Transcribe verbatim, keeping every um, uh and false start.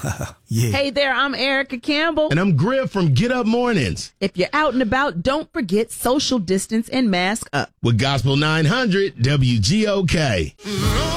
Yeah. Hey there, I'm Erica Campbell. And I'm Griff from Get Up Mornings. If you're out and about, don't forget social distance and mask up. With Gospel nine hundred W G O K.